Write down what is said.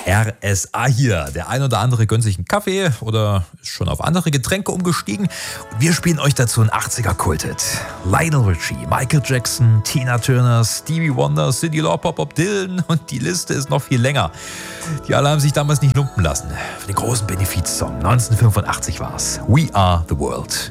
RSA hier. Der ein oder andere gönnt sich einen Kaffee oder ist schon auf andere Getränke umgestiegen. Und wir spielen euch dazu ein 80er-Kulthit. Lionel Richie, Michael Jackson, Tina Turner, Stevie Wonder, Cyndi Lauper, Bob Dylan und die Liste ist noch viel länger. Die alle haben sich damals nicht lumpen lassen. Für den großen Benefiz-Song 1985 war's. We Are The World.